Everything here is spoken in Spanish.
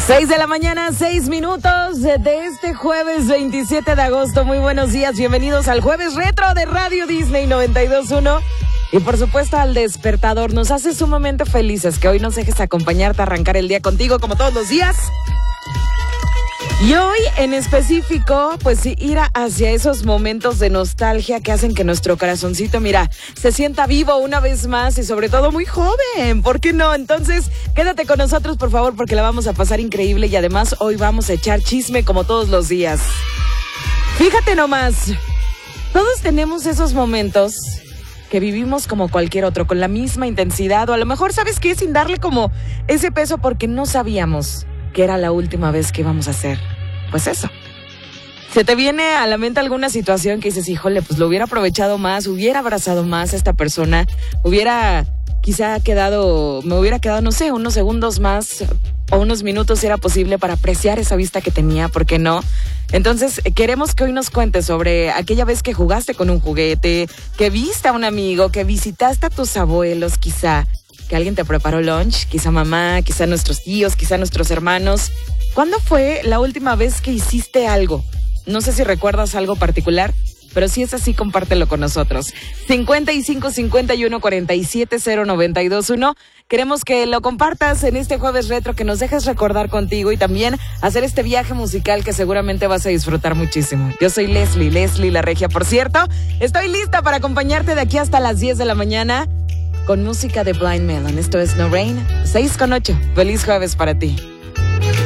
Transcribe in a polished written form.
6 de la mañana, 6 minutos de este jueves 27 de agosto. Muy buenos días, bienvenidos al Jueves Retro de Radio Disney 92.1. Y por supuesto al despertador. Nos hace sumamente felices que hoy nos dejes acompañarte a arrancar el día contigo como todos los días. Y hoy en específico, pues ir hacia esos momentos de nostalgia que hacen que nuestro corazoncito, mira, se sienta vivo una vez más y sobre todo muy joven, ¿por qué no? Entonces, quédate con nosotros, por favor, porque la vamos a pasar increíble y además hoy vamos a echar chisme como todos los días. Fíjate nomás, todos tenemos esos momentos que vivimos como cualquier otro, con la misma intensidad o a lo mejor, ¿sabes qué? Sin darle como ese peso porque no sabíamos que era la última vez que íbamos a hacer. Pues eso. ¿Se te viene a la mente alguna situación que dices, híjole, pues lo hubiera aprovechado más, hubiera abrazado más a esta persona, me hubiera quedado, no sé, unos segundos más o unos minutos si era posible para apreciar esa vista que tenía, ¿por qué no? Entonces, queremos que hoy nos cuentes sobre aquella vez que jugaste con un juguete, que viste a un amigo, que visitaste a tus abuelos quizá, que alguien te preparó lunch, quizá mamá, quizá nuestros tíos, quizá nuestros hermanos. ¿Cuándo fue la última vez que hiciste algo? No sé si recuerdas algo particular, pero si es así, compártelo con nosotros. 55 51 47 0921. Queremos que lo compartas en este Jueves Retro, que nos dejes recordar contigo y también hacer este viaje musical que seguramente vas a disfrutar muchísimo. Yo soy Leslie la Regia, por cierto. Estoy lista para acompañarte de aquí hasta las 10 de la mañana con música de Blind Melon. Esto es No Rain, 6:08. Feliz jueves para ti.